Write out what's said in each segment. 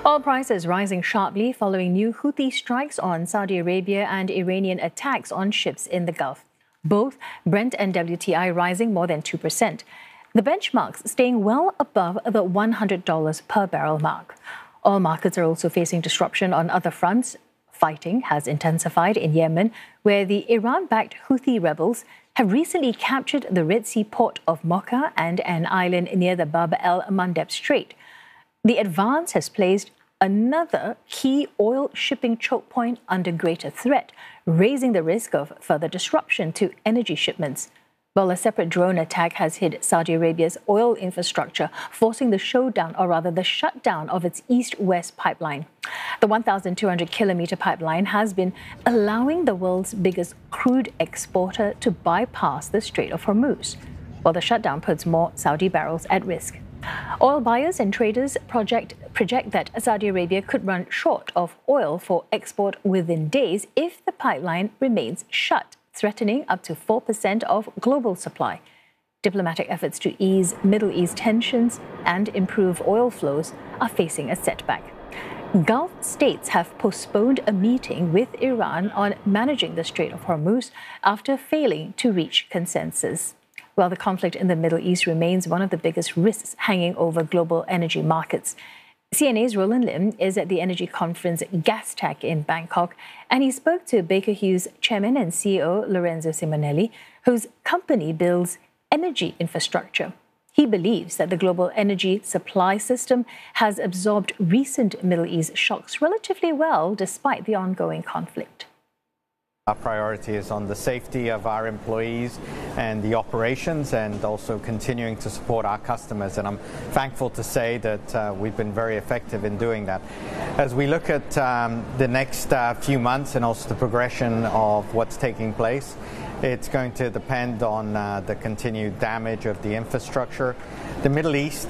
Oil prices rising sharply following new Houthi strikes on Saudi Arabia and Iranian attacks on ships in the Gulf. Both Brent and WTI rising more than 2%. The benchmarks staying well above the $100 per barrel mark. Oil markets are also facing disruption on other fronts. Fighting has intensified in Yemen, where the Iran-backed Houthi rebels have recently captured the Red Sea port of Mocha and an island near the Bab el-Mandeb Strait. The advance has placed another key oil shipping choke point under greater threat, raising the risk of further disruption to energy shipments. While a separate drone attack has hit Saudi Arabia's oil infrastructure, forcing the shutdown of its east-west pipeline. The 1,200-kilometer pipeline has been allowing the world's biggest crude exporter to bypass the Strait of Hormuz, while the shutdown puts more Saudi barrels at risk. Oil buyers and traders project that Saudi Arabia could run short of oil for export within days if the pipeline remains shut, threatening up to 4% of global supply. Diplomatic efforts to ease Middle East tensions and improve oil flows are facing a setback. Gulf states have postponed a meeting with Iran on managing the Strait of Hormuz after failing to reach consensus. While the conflict in the Middle East remains one of the biggest risks hanging over global energy markets. CNA's Roland Lim is at the energy conference Gastech in Bangkok, and he spoke to Baker Hughes chairman and CEO Lorenzo Simonelli, whose company builds energy infrastructure. He believes that the global energy supply system has absorbed recent Middle East shocks relatively well despite the ongoing conflict. Our priority is on the safety of our employees and the operations, and also continuing to support our customers. And I'm thankful to say that we've been very effective in doing that. As we look at the next few months and also the progression of what's taking place, it's going to depend on the continued damage of the infrastructure. The Middle East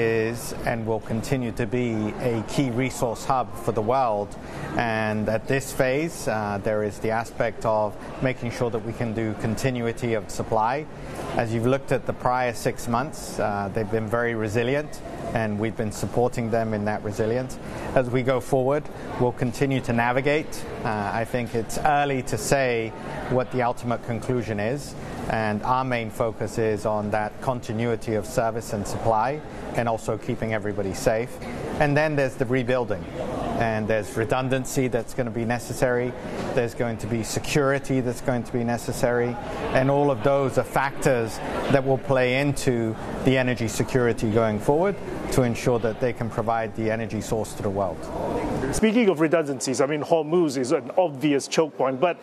is and will continue to be a key resource hub for the world. And at this phase, there is the aspect of making sure that we can do continuity of supply. As you've looked at the prior 6 months, they've been very resilient, and we've been supporting them in that resilience. As we go forward, we'll continue to navigate. I think it's early to say what the ultimate conclusion is, and our main focus is on that continuity of service and supply, and also keeping everybody safe. And then there's the rebuilding, and there's redundancy that's going to be necessary. There's going to be security that's going to be necessary, and all of those are factors that will play into the energy security going forward to ensure that they can provide the energy source to the world. Speaking of redundancies, I mean, Hormuz is an obvious choke point, but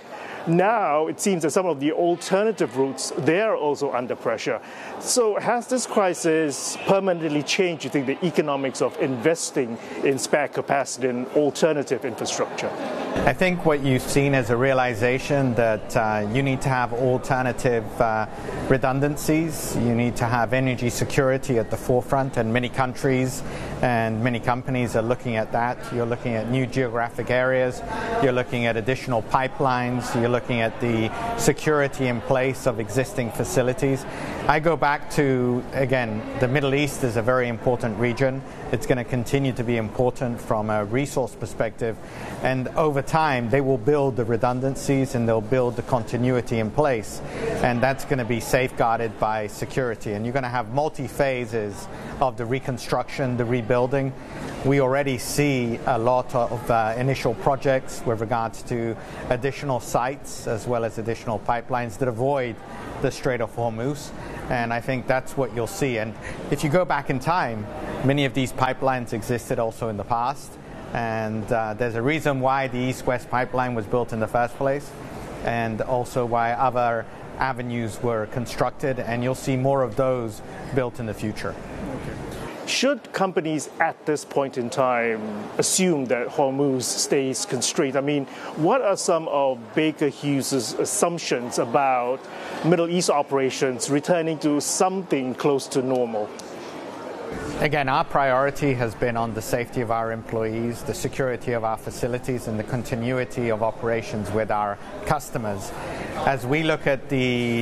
now it seems that some of the alternative routes, they're also under pressure. So has this crisis permanently changed, you think, the economics of investing in spare capacity and alternative infrastructure? I think what you've seen is a realization that you need to have alternative redundancies. You need to have energy security at the forefront, and many countries and many companies are looking at that. You're looking at new geographic areas. You're looking at additional pipelines. You're looking at the security in place of existing facilities. I go back to, again, the Middle East is a very important region. It's going to continue to be important from a resource perspective. And over time, they will build the redundancies and they'll build the continuity in place. And that's going to be safeguarded by security. And you're going to have multi-phases of the reconstruction, the rebuilding. We already see a lot of initial projects with regards to additional sites as well as additional pipelines that avoid the Strait of Hormuz. And I think that's what you'll see. And if you go back in time, many of these pipelines existed also in the past. And there's a reason why the East-West pipeline was built in the first place, and also why other avenues were constructed. And you'll see more of those built in the future. Should companies at this point in time assume that Hormuz stays constrained? I mean, what are some of Baker Hughes' assumptions about Middle East operations returning to something close to normal? Again, our priority has been on the safety of our employees, the security of our facilities, and the continuity of operations with our customers. As we look at the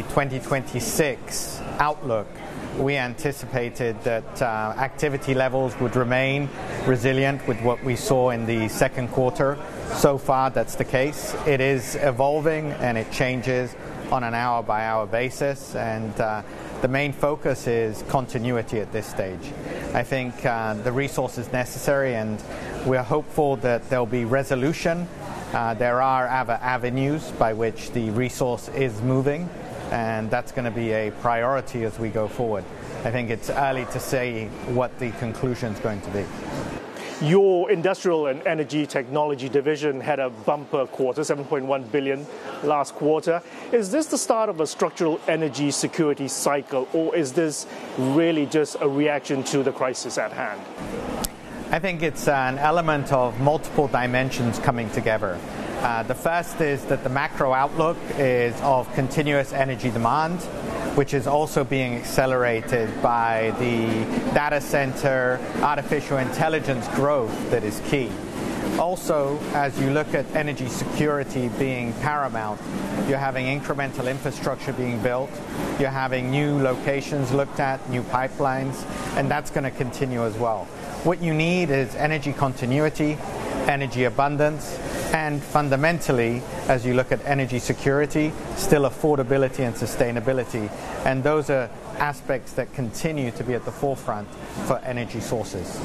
2026 outlook, we anticipated that activity levels would remain resilient with what we saw in the second quarter. So far, that's the case. It is evolving and it changes on an hour-by-hour basis, and the main focus is continuity at this stage. I think the resource is necessary, and we're hopeful that there'll be resolution. There are other avenues by which the resource is moving, and that's going to be a priority as we go forward. I think it's early to say what the conclusion is going to be. Your Industrial and Energy Technology division had a bumper quarter, 7.1 billion last quarter. Is this the start of a structural energy security cycle, or is this really just a reaction to the crisis at hand? I think it's an element of multiple dimensions coming together. The first is that the macro outlook is of continuous energy demand, which is also being accelerated by the data center, artificial intelligence growth that is key. Also, as you look at energy security being paramount, you're having incremental infrastructure being built, you're having new locations looked at, new pipelines, and that's going to continue as well. What you need is energy continuity, energy abundance, and fundamentally, as you look at energy security, still affordability and sustainability. And those are aspects that continue to be at the forefront for energy sources.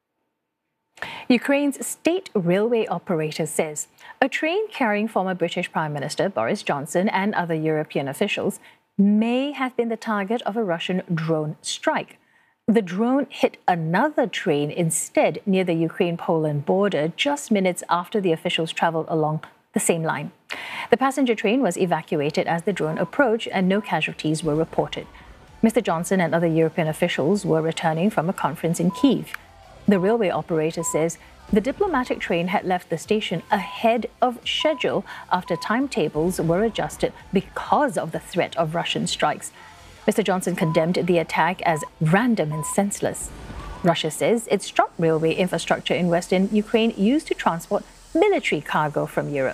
Ukraine's state railway operator says a train carrying former British Prime Minister Boris Johnson and other European officials may have been the target of a Russian drone strike. The drone hit another train instead near the Ukraine-Poland border just minutes after the officials traveled along the same line. The passenger train was evacuated as the drone approached and no casualties were reported. Mr. Johnson and other European officials were returning from a conference in Kyiv. The railway operator says the diplomatic train had left the station ahead of schedule after timetables were adjusted because of the threat of Russian strikes. Mr. Johnson condemned the attack as random and senseless. Russia says it struck railway infrastructure in western Ukraine used to transport military cargo from Europe.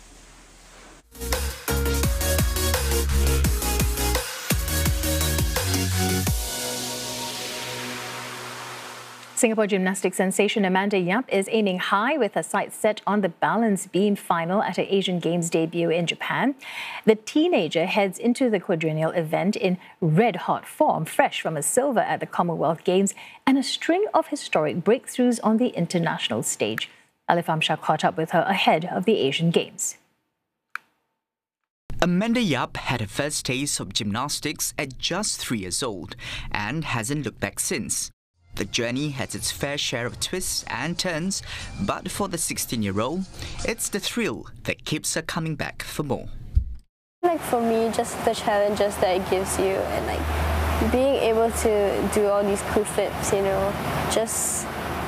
Singapore gymnastics sensation Amanda Yap is aiming high with her sights set on the balance beam final at her Asian Games debut in Japan. The teenager heads into the quadrennial event in red-hot form, fresh from a silver at the Commonwealth Games and a string of historic breakthroughs on the international stage. Alif Amshar caught up with her ahead of the Asian Games. Amanda Yap had her first taste of gymnastics at just 3 years old and hasn't looked back since. The journey has its fair share of twists and turns, but for the 16-year-old, it's the thrill that keeps her coming back for more. Like for me, just the challenges that it gives you and like being able to do all these cool flips, you know, just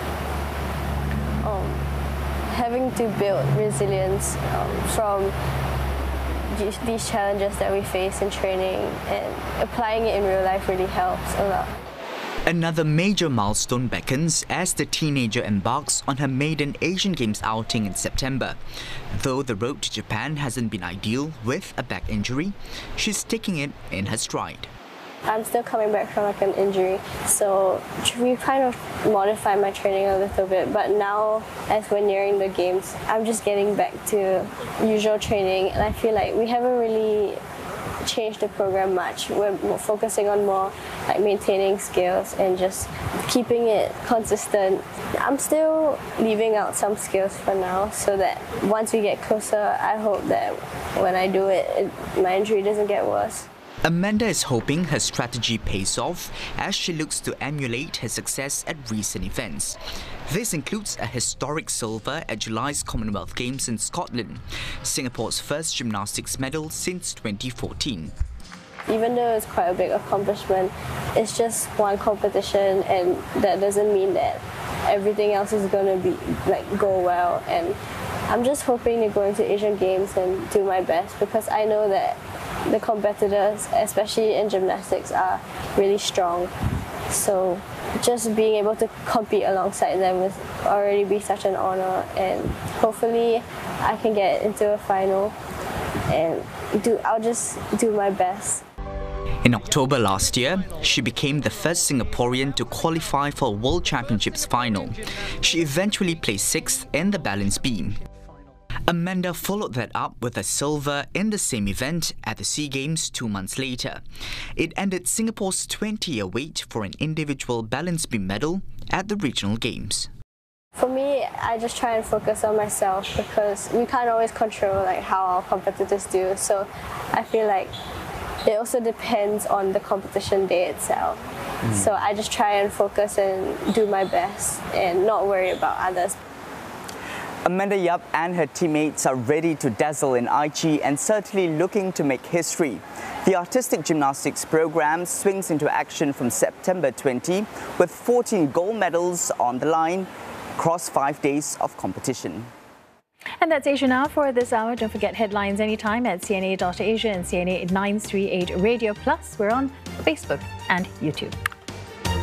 having to build resilience from these challenges that we face in training, and applying it in real life really helps a lot. Another major milestone beckons as the teenager embarks on her maiden Asian Games outing in September. Though the road to Japan hasn't been ideal with a back injury, she's taking it in her stride. I'm still coming back from like an injury, so we kind of modified my training a little bit, but now as we're nearing the games, I'm just getting back to usual training, and I feel like we haven't really changed the program much. We're focusing on more like maintaining skills and just keeping it consistent. I'm still leaving out some skills for now so that once we get closer, I hope that when I do it, my injury doesn't get worse. Amanda is hoping her strategy pays off as she looks to emulate her success at recent events. This includes a historic silver at July's Commonwealth Games in Scotland, Singapore's first gymnastics medal since 2014. Even though it's quite a big accomplishment, it's just one competition, and that doesn't mean that everything else is going to be go well. And I'm just hoping to go into Asian Games and do my best, because I know that the competitors, especially in gymnastics, are really strong. So just being able to compete alongside them will already be such an honor, and hopefully I can get into a final and I'll just do my best. In October last year, she became the first Singaporean to qualify for a World Championships final. She eventually placed 6th in the balance beam. Amanda followed that up with a silver in the same event at the SEA Games 2 months later. It ended Singapore's 20-year wait for an individual balance beam medal at the regional games. For me, I just try and focus on myself because we can't always control how our competitors do. So I feel like it also depends on the competition day itself. So I just try and focus and do my best and not worry about others. Amanda Yap and her teammates are ready to dazzle in Aichi and certainly looking to make history. The artistic gymnastics program swings into action from September 20 with 14 gold medals on the line across 5 days of competition. And that's Asia Now for this hour. Don't forget headlines anytime at CNA.Asia and CNA 938 Radio Plus. We're on Facebook and YouTube.